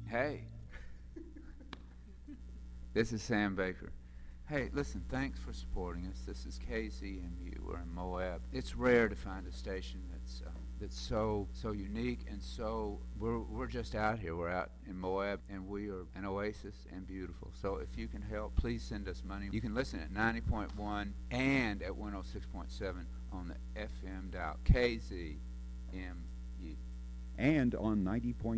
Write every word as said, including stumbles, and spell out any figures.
Hey, this is Sam Baker. Hey, listen, thanks for supporting us. This is K Z M U. We're in Moab. It's rare to find a station that's uh, that's so so unique and so we're we're just out here. We're out in Moab and we are an oasis and beautiful. So if you can help, please send us money. You can listen at ninety point one and at one oh six point seven on the F M dial. K Z M U. And on ninety point